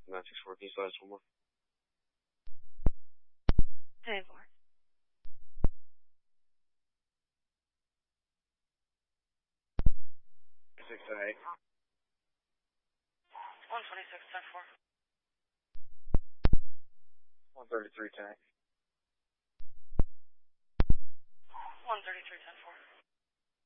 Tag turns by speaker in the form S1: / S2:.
S1: 964, can you slide us one more?
S2: 10-4.
S1: 6-8.
S2: 126, 10-4.
S1: 133, tank.
S2: 133, 10-4.